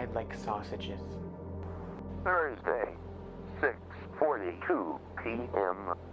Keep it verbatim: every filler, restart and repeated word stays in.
I like sausages. Thursday, six forty-two p m